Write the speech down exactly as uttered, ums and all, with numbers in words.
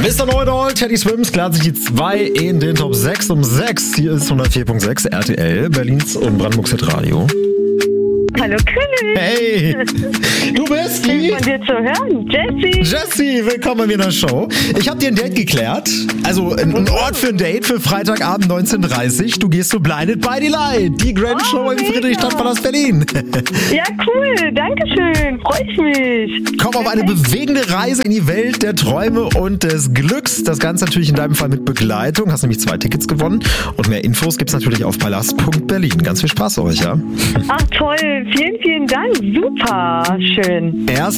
Mister Know-it-all, Teddy Swims, klärt sich die zwei in den Top sechs um sechs. Hier ist hundertvier Komma sechs R T L, Berlins und Brandenburgs Hitradio. Hallo König. Hey, du bist die? Schön von dir zu hören, Jessie. Jessie, willkommen bei mir in der Show. Ich habe dir ein Date geklärt. Also ein, ein Ort für ein Date für Freitagabend neunzehn Uhr dreißig. Du gehst zu Blinded by the Light, die Grand Oh, Show im mega. Friedrichstadtpalast Berlin. Ja, cool, danke schön, freue ich mich. Komm auf eine bewegende Reise in die Welt der Träume und des Glücks. Das Ganze natürlich in deinem Fall mit Begleitung. Hast nämlich zwei Tickets gewonnen. Und mehr Infos gibt's natürlich auf palast punkt berlin. Ganz viel Spaß euch, ja? Ach toll, vielen, vielen Dank, super schön. Erst